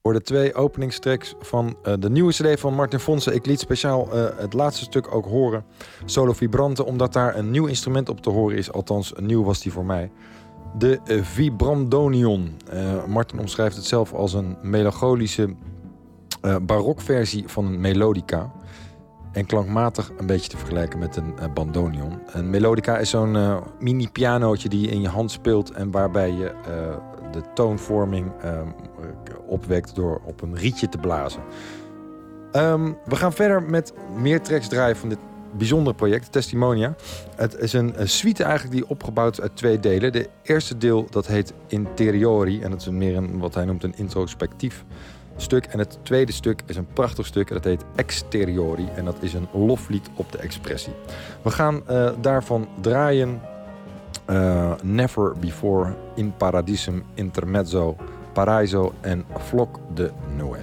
De 2 openingstracks van de nieuwe cd van Martin Fonse. Ik liet speciaal het laatste stuk ook horen. Solo Vibrante, omdat daar een nieuw instrument op te horen is. Althans, nieuw was die voor mij. De Vibrandonion. Martin omschrijft het zelf als een melancholische barokversie van een melodica. En klankmatig een beetje te vergelijken met een bandoneon. Een melodica is zo'n mini pianootje die je in je hand speelt en waarbij je de toonvorming opwekt door op een rietje te blazen. We gaan verder met meer tracks draaien van dit bijzondere project, Testimonia. Het is een suite eigenlijk die opgebouwd is uit 2 delen. De eerste deel dat heet Interiori en dat is meer een, wat hij noemt een introspectief stuk. En het tweede stuk is een prachtig stuk en dat heet Exteriori en dat is een loflied op de expressie. We gaan daarvan draaien Never Before, In Paradisum, Intermezzo, Paraiso en Flock de Noël.